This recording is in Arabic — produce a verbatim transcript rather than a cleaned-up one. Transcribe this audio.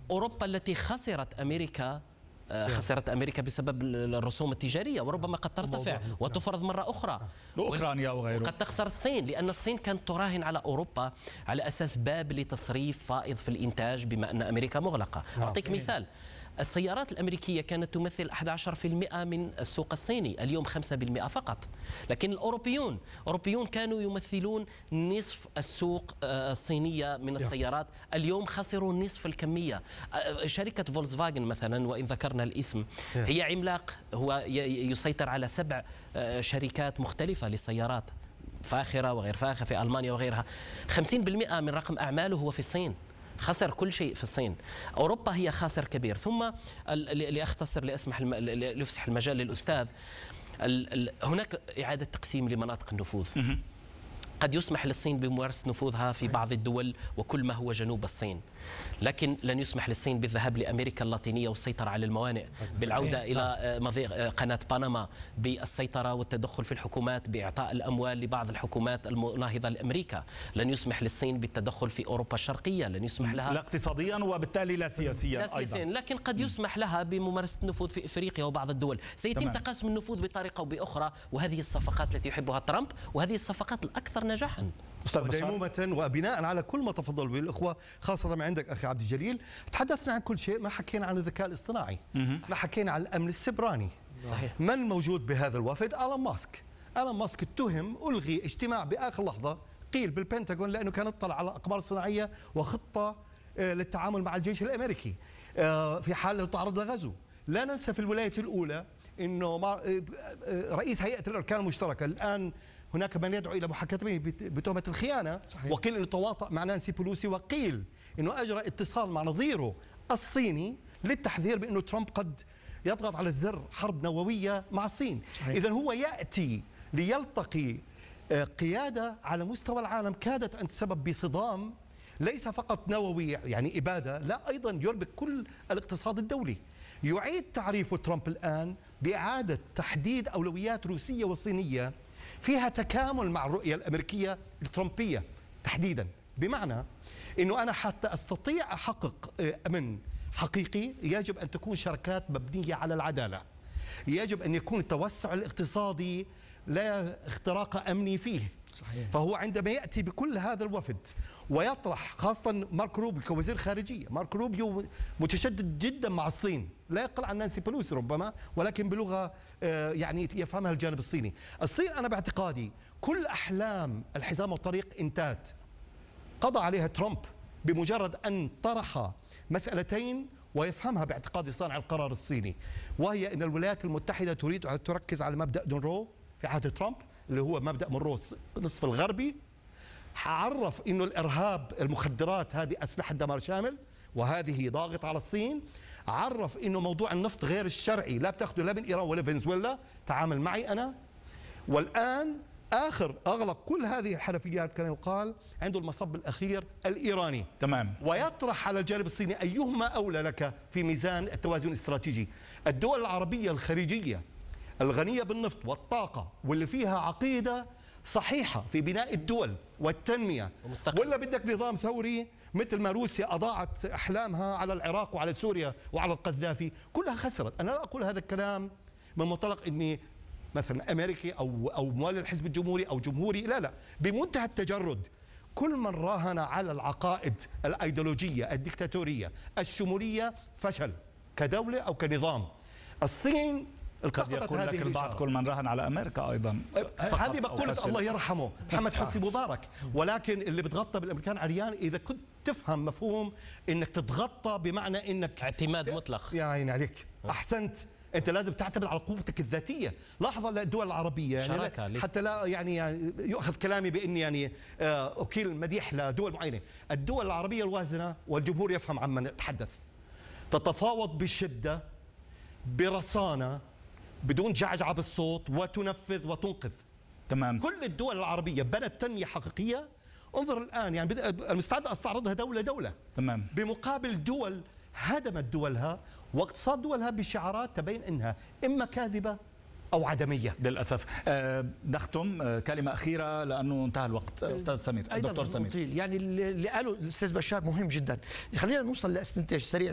أوروبا التي خسرت أمريكا خسرت أمريكا بسبب الرسوم التجارية، وربما قد ترتفع وتفرض مرة أخرى، وأوكرانيا وغيره. قد تخسر الصين، لأن الصين كانت تراهن على أوروبا على أساس باب لتصريف فائض في الإنتاج بما أن أمريكا مغلقة. أعطيك مثال، السيارات الأمريكية كانت تمثل أحد عشر بالمئة من السوق الصيني، اليوم خمسة بالمئة فقط. لكن الأوروبيون الأوروبيون كانوا يمثلون نصف السوق الصينية من السيارات، اليوم خسروا نصف الكمية. شركة فولكسفاجن مثلا، وإن ذكرنا الاسم، هي عملاق، هو يسيطر على سبع شركات مختلفة للسيارات فاخرة وغير فاخرة في ألمانيا وغيرها. خمسين بالمئة من رقم أعماله هو في الصين، خسر كل شيء في الصين. أوروبا هي خاسر كبير. ثم لأختصر لأسمح لأفسح المجال للأستاذ، هناك إعادة تقسيم لمناطق النفوذ. قد يسمح للصين بممارسة نفوذها في بعض الدول وكل ما هو جنوب الصين، لكن لن يسمح للصين بالذهاب لأمريكا اللاتينية والسيطرة على الموانئ، بالعودة إلى مضيق قناة بنما، بالسيطرة والتدخل في الحكومات، بإعطاء الأموال لبعض الحكومات المناهضة لأمريكا. لن يسمح للصين بالتدخل في أوروبا الشرقية، لن يسمح لها لا اقتصاديا وبالتالي لا سياسيا لا سياسيا أيضا. لكن قد يسمح لها بممارسة النفوذ في إفريقيا وبعض الدول. سيتم تمام. تقاسم النفوذ بطريقة أو بأخرى، وهذه الصفقات التي يحبها ترامب، وهذه الصفقات الأكثر نجاحا. ديمومة وبناء على كل ما تفضل به الأخوة، خاصة ما عندك أخي عبد الجليل، تحدثنا عن كل شيء، ما حكينا عن الذكاء الاصطناعي، ما حكينا عن الأمن السبراني. صحيح. من الموجود بهذا الوفد؟ ألان ماسك. ألان ماسك اتهم، ألغي اجتماع بآخر لحظة قيل بالبنتاغون لأنه كان اطلع على أقمار صناعية وخطة للتعامل مع الجيش الأمريكي في حال تعرض لغزو. لا ننسى في الولاية الأولى أنه رئيس هيئة الأركان المشتركة الآن هناك من يدعو إلى محاكمته بتهمة الخيانة. صحيح. وقيل أنه تواطأ مع نانسي بولوسي، وقيل أنه أجرى اتصال مع نظيره الصيني للتحذير بأنه ترامب قد يضغط على الزر حرب نووية مع الصين. إذن هو يأتي ليلتقي قيادة على مستوى العالم كادت أن تسبب بصدام ليس فقط نووي يعني إبادة، لا أيضا يربك كل الاقتصاد الدولي. يعيد تعريف ترامب الآن بإعادة تحديد أولويات روسية وصينية فيها تكامل مع الرؤية الأمريكية الترامبية تحديدا، بمعنى أنه أنا حتى أستطيع أحقق أمن حقيقي يجب أن تكون شركات مبنية على العدالة، يجب أن يكون التوسع الاقتصادي لا اختراق أمني فيه. صحيح. فهو عندما يأتي بكل هذا الوفد ويطرح، خاصة مارك روبيو كوزير خارجية، مارك روبيو متشدد جدا مع الصين، لا يقل عن نانسي بلوسي ربما، ولكن بلغة يعني يفهمها الجانب الصيني. الصين أنا باعتقادي كل أحلام الحزام والطريق انتهت، قضى عليها ترامب بمجرد أن طرح مسألتين ويفهمها باعتقادي صانع القرار الصيني، وهي أن الولايات المتحدة تريد أن تركز على مبدأ دونرو في عهد ترامب اللي هو مبدأ مونرو النصف الغربي. عرف انه الارهاب المخدرات هذه اسلحه دمار شامل وهذه ضاغط على الصين. عرف انه موضوع النفط غير الشرعي لا بتاخذه لا من ايران ولا فنزويلا، تعامل معي انا. والان اخر اغلق كل هذه الحلفيات كما يقال عنده المصب الاخير الايراني. تمام. ويطرح على الجانب الصيني ايهما اولى لك في ميزان التوازن الاستراتيجي. الدول العربيه الخليجيه الغنية بالنفط والطاقة واللي فيها عقيدة صحيحة في بناء الدول والتنمية، ولا بدك نظام ثوري مثل ما روسيا أضاعت أحلامها على العراق وعلى سوريا وعلى القذافي، كلها خسرت. أنا لا أقول هذا الكلام من منطلق أني مثلا أمريكي أو أو موالي الحزب الجمهوري أو جمهوري، لا لا، بمنتهى التجرد. كل من راهن على العقائد الأيديولوجية الدكتاتورية الشمولية فشل كدولة أو كنظام. الصين قد يقول لك البعض كل من راهن على أمريكا أيضا هذه مقولة الله يرحمه محمد حسني مبارك. ولكن اللي بتغطى بالأمريكان عريان. إذا كنت تفهم مفهوم إنك تتغطى بمعنى إنك اعتماد مطلق، يا عيني عليك، أحسنت، أنت لازم تعتمد على قوتك الذاتية. لحظة للدول العربية يعني حتى لا يعني, يعني يؤخذ كلامي بإني يعني أكيل مديح لدول معينة. الدول العربية الوازنة والجمهور يفهم عما نتحدث، تتفاوض بشدة برصانة بدون جعجعة بالصوت وتنفذ وتنقذ. تمام. كل الدول العربية بنت تنمية حقيقية. انظر الآن يعني المستعد أستعرضها دولة دولة. تمام. بمقابل دول هدمت دولها واقتصاد دولها بشعارات تبين أنها إما كاذبة أو عدمية للأسف. أه نختم كلمة أخيرة لأنه انتهى الوقت. أستاذ سمير، الدكتور سمير. يعني اللي قاله الأستاذ بشار مهم جدا. خلينا نوصل لاستنتاج سريع.